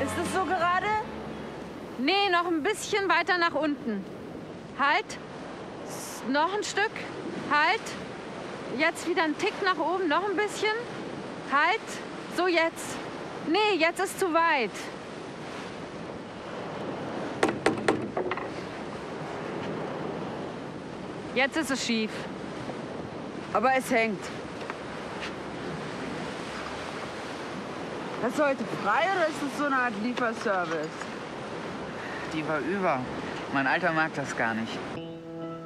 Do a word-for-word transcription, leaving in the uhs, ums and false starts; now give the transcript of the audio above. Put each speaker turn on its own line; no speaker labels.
Ist es so gerade?
Nee, noch ein bisschen weiter nach unten. Halt. Noch ein Stück. Halt. Jetzt wieder ein Tick nach oben. Noch ein bisschen. Halt. So jetzt. Nee, jetzt ist zu weit. Jetzt ist es schief.
Aber es hängt. Hast du heute frei oder ist das so eine Art Lieferservice?
Die war über. Mein Alter mag das gar nicht.